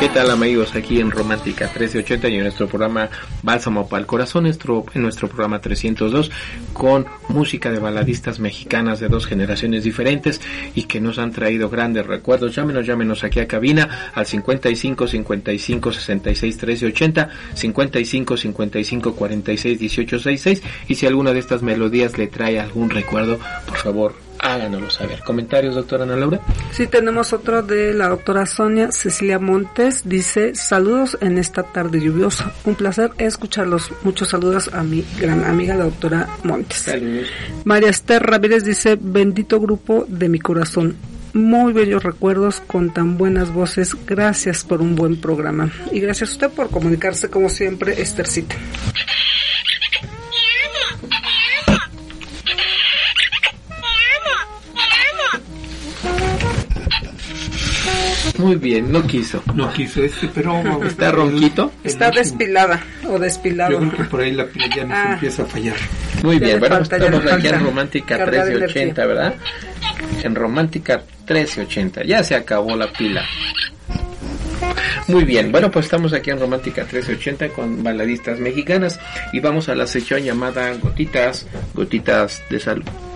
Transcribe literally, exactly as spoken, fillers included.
¿Qué tal, amigos? Aquí en Romántica trece ochenta y en nuestro programa Bálsamo para el Corazón, nuestro, en nuestro programa trescientos dos, con música de baladistas mexicanas de dos generaciones diferentes y que nos han traído grandes recuerdos. Llámenos, llámenos aquí a cabina al cincuenta y cinco, cincuenta y cinco, sesenta y seis, trece ochenta, cincuenta y cinco, cincuenta y cinco, cuarenta y seis, dieciocho sesenta y seis, y si alguna de estas melodías le trae algún recuerdo, por favor, háganoslo saber. ¿Comentarios, doctora Ana Laura? Sí, tenemos otro de la doctora Sonia Cecilia Montes. Dice: saludos en esta tarde lluviosa. Un placer escucharlos. Muchos saludos a mi gran amiga, la doctora Montes. Saludos. María Esther Ramírez dice: bendito grupo de mi corazón. Muy bellos recuerdos con tan buenas voces. Gracias por un buen programa. Y gracias a usted por comunicarse como siempre, Esthercita. Muy bien, no quiso. No quiso este, pero... ¿Está ronquito? Está despilada o despilado. Yo creo que por ahí la pila ya nos ah. empieza a fallar. Muy bien, bueno, falta, estamos aquí en Romántica trece ochenta, ¿verdad? En Romántica trece ochenta, ya se acabó la pila. Muy bien, bueno, pues estamos aquí en Romántica trece ochenta con baladistas mexicanas y vamos a la sección llamada Gotitas, Gotitas de Salud.